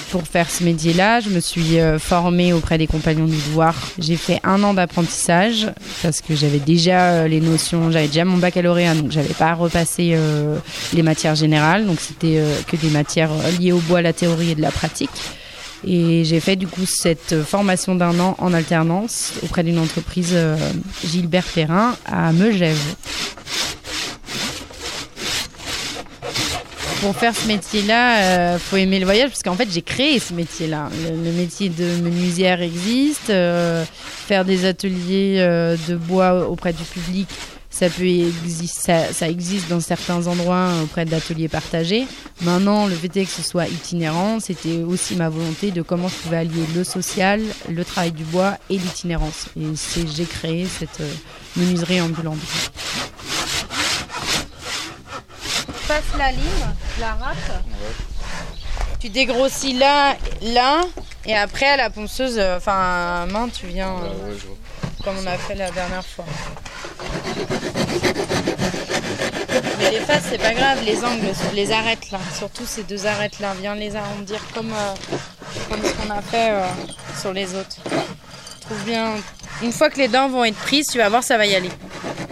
Pour faire ce métier-là, je me suis formée auprès des Compagnons du Devoir. J'ai fait 1 an d'apprentissage parce que j'avais déjà les notions, j'avais déjà mon baccalauréat, donc j'avais pas à repasser les matières générales. Donc c'était que des matières liées au bois, la théorie et de la pratique. Et j'ai fait du coup cette formation d'1 an en alternance auprès d'une entreprise Gilbert Perrin à Megève. Pour faire ce métier-là, faut aimer le voyage parce qu'en fait j'ai créé ce métier-là. Le métier de menuisière existe, faire des ateliers de bois auprès du public, ça existe dans certains endroits auprès d'ateliers partagés. Maintenant, le fait est que ce soit itinérant, c'était aussi ma volonté de comment je pouvais allier le social, le travail du bois et l'itinérance. Et j'ai créé cette menuiserie ambulante. Tu passes la lime, la râpe, tu dégrossis là, et après à la ponceuse, à main, tu viens comme on a fait la dernière fois. Mais les faces, c'est pas grave, les angles, les arêtes là, surtout ces 2 arêtes là, viens les arrondir comme ce qu'on a fait sur les autres. Trouve bien. Une fois que les dents vont être prises, tu vas voir, ça va y aller.